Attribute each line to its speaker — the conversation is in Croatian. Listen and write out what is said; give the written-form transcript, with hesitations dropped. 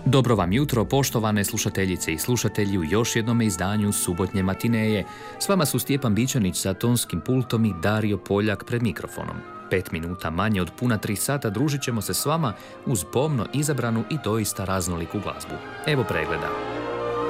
Speaker 1: Dobro vam jutro, poštovane slušateljice i slušatelji, u još jednome izdanju subotnje matineje. S vama su Stjepan Bičanić za tonskim pultom i Dario Poljak pred mikrofonom. 5 minuta manje od puna 3 sata družit ćemo se s vama uz pomno izabranu i doista raznoliku glazbu. Evo pregleda.